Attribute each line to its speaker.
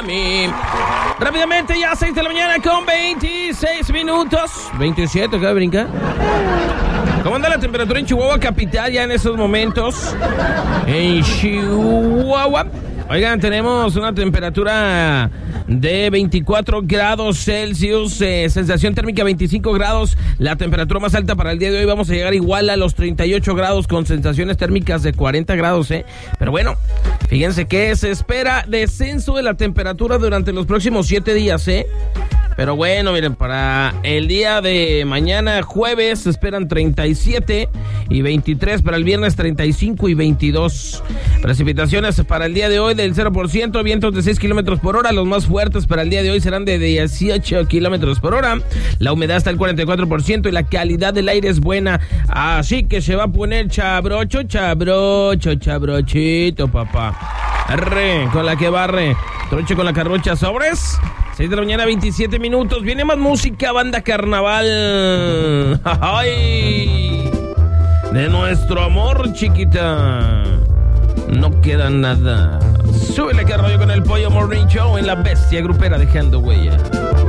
Speaker 1: mami. Rápidamente, ya 6 de la mañana con 26 minutos. 27, acaba de brincar. ¿Cómo anda la temperatura en Chihuahua capital ya en estos momentos? En Chihuahua. Oigan, tenemos una temperatura de 24 grados Celsius, sensación térmica 25 grados, la temperatura más alta para el día de hoy. Vamos a llegar igual a los 38 grados con sensaciones térmicas de 40 grados, Pero bueno, fíjense que se espera descenso de la temperatura durante los próximos 7 días, Pero bueno, miren, para el día de mañana, jueves, se esperan 37 y 23, para el viernes 35 y 22. Precipitaciones para el día de hoy del 0%, vientos de 6 kilómetros por hora, los más fuertes para el día de hoy serán de 18 kilómetros por hora. La humedad está al 44% y la calidad del aire es buena, así que se va a poner chabrochito, papá. Arre, con la que barre, troche con la carrocha, sobres. 6 de la mañana, 27 minutos. Viene más música, banda carnaval. ¡Ay! De nuestro amor, chiquita. No queda nada. Súbele que rollo con el Pollo Morning Show en la bestia grupera dejando huella.